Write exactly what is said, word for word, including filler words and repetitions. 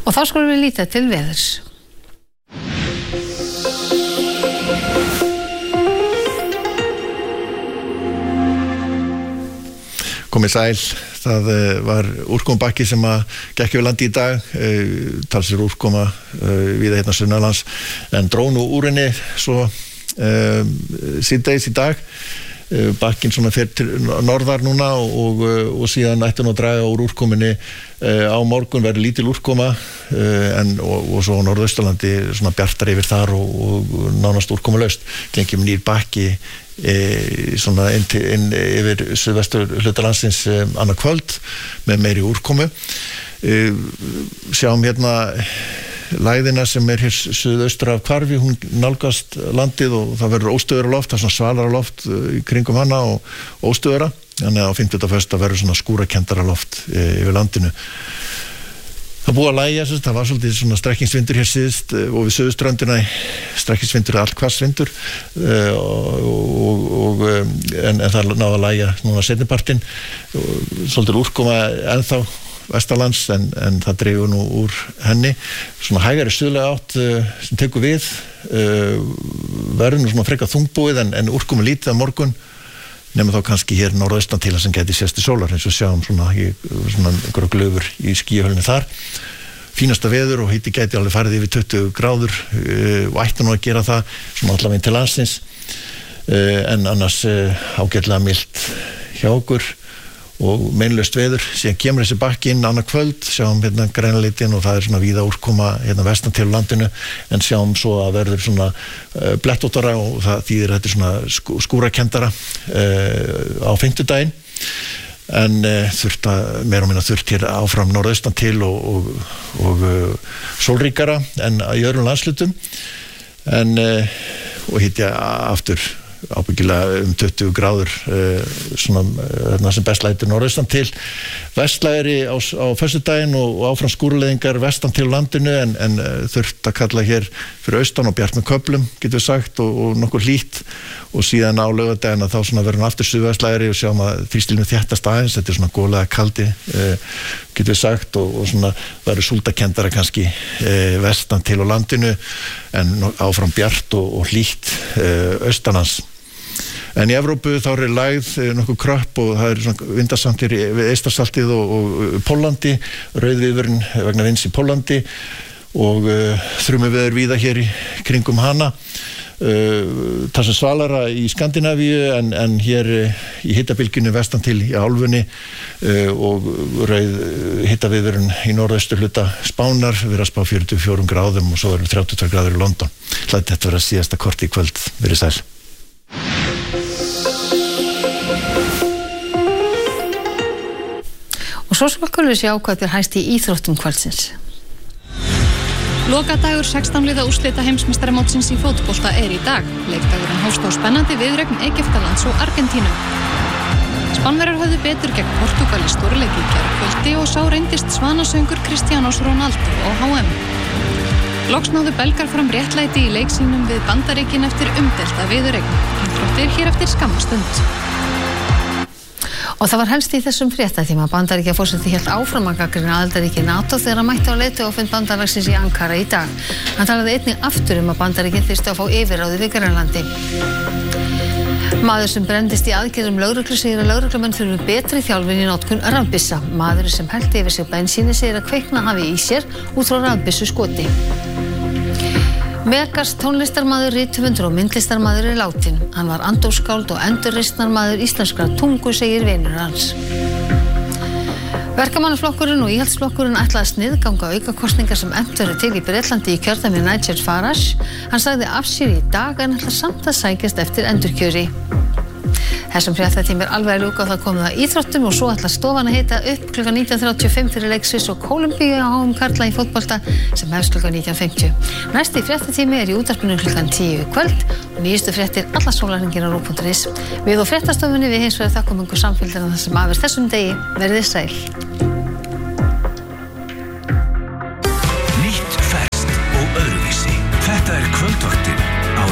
Og þá skulum við líta til veðurs. Komið sæl, það var úrkomubakki sem að gekk yfir landi í dag, talsir úrkoma víða hérna sunnanlands, en dró nú úr henni svo um, síðdegis í dag. Bakkinn svona fer til norðar núna og, og síðan ætti nú að draga úr úrkominni. Á morgun verður lítil úrkoma en, og, og svo á norðausturlandi svona bjartar yfir þar og, og nánast úrkomulaust. Gengjum nýr bakki e, svona inn, til, inn yfir suðvestur hluta landsins e, annað kvöld með meiri úrkomu. E, sjáum hérna lægðina sem er hér suðaustur af Hvarfi, hún nálgast landið og það verður óstöðura loft, það er svona svalara loft í kringum hana og óstöðura, þannig að á fimmtudag og föstudag verður svona skúrakendara loft yfir landinu. Það búið að lægja, það var svolítið svona strekkingsvindur hér síðust og við suðuströndina strekkingsvindur er allhvassvindur og, og, og, en, en það náði að lægja núna seinnipartinn, svolítið úrkoma ennþá vestanlands en, en það dregur nú úr henni. Svona hægari suðlega átt uh, sem tekur við uh, verður nú svona frekar þungbúið en, en úrkomu lítið á morgun nema þá kannski hér norðaustan til sem gæti sést í sólar eins og sjáum svona, í, svona einhverja glöfur í skýjahölunni þar. Fínasta veður og hiti gæti alveg farið yfir tuttugu gráður uh, og ætti nú að gera það svona allavega til landsins uh, en annars uh, ágætlega milt hjá okkur og meinlaust veður, síðan kemur þessi bakki inn annað kvöld, sjáum hérna grænleitin og það er svona víða úrkoma hérna vestan til landinu, en sjáum svo að verður svona uh, blettóttara og það þýðir þetta svona skú, skúrakendara uh, á fimmtudaginn, en uh, þurft að, meira og minna þurft hér áfram norðaustan til og, og, og uh, sólríkara en í öðrum landslutum, en uh, og hittja aftur ábyggilega um tuttugu gráður uh, svona þarna sem best lætur norðaustan til, vestlægri á, á föstudaginn og, og áfram skúruleiðingar vestan til landinu en, en uh, þurft að kalla hér fyrir austan og bjart með köflum getur við sagt og, og nokkuð hlýtt og síðan á laugardaginn að þá svona verður aftur suðvestlægri og sjáum að þrýstilinu þéttast aðeins, þetta er svona góðlega kaldi uh, getur við sagt og, og svona verður súldakendara kannski uh, vestan til á landinu en áfram bjart og, og hlýtt uh, austanlands. En í Evrópu þá er lægð nokkuð kröpp og það er svona vindasamt hér við Eystrasaltið og, og Póllandi, rauðviðvörun vegna vinds í Póllandi og uh, þrumur veður víða hér í kringum hana. Uh, það sem svalara í Skandinavíu en, en hér uh, í hitabylgjunni vestan til í álfunni uh, og rauð hitaviðvörun í norðaustur hluta Spánar við að spá fjörutíu og fjórum gráðum og svo erum þrjátíu og tvær gráður í London. Hlætti þetta vera síðasta korti í kvöld, verið sæl. Og svo skulum við sjá hvað er hæst í íþróttum kvöldsins. Lokadagur sextán liða úrslita heimsmeistaramótsins í fótbolta er í dag. Leikdagurinn hófst á spennandi viðureign Egyptalands og Argentínu. Spánverjar höfðu betur gegn Portúgal í stórleik í gærkvöldi og sá reyndist svanasöngur Cristianos Ronaldo á H M. Loks náðu Belgar fram réttlæti í leik sínum við Bandaríkin eftir umdelta viðureign. Íþróttir hér eftir skamma stund. Og það var helst í þessum fréttatíma. Bandaríkjaforseti hélt áfram að gagnrýna aðildarríki NATO þegar hann mætti á leiðtogafund bandalagsins í Ankara í dag. Hann talaði einnig aftur um að Bandaríkin þyrftu að fá yfirráðið við Grænlandi. Maður sem brenndist í aðgerðum lögreglu segir að lögreglumenn þurfi betri þjálfun í notkun rafbyssa. Maðurinn sem hellti yfir sig bensíni segir að kveikna hafi í sér út frá rafbyssu skoti. Megas tónlistarmaður, rithöfundur og myndlistarmaður er látinn. Hann var andófskáld og endurreisnarmaður íslenskrar tungu, segir vinur hans. Verkamannaflokkurinn og íhaldsflokkurinn ætla að sniðganga aukakosningar sem efnt eru til í Bretlandi í kjördæmi Nigel Farage. Hann sagði af sér í dag en ætla samt að sækjast eftir endurkjöri. Þessum fréttatíma er alveg að ljúka og það komið að íþróttum og svo ætla stofan að heita upp klukkan nítján þrjátíu og fimm fyrir leik Sviss og Kólumbíu á H M karla í fótbolta sem hefst klukkan nítján fimmtíu. Næsti fréttatími er í útvarpinu klukkan tíu í kvöld og nýjustu fréttir alla sólarhringinn á rúv punktur is. Við og fréttastofunni við hins vegar þakkum ykkur samfylgdina þar sem af er þessum degi. Verið sæl.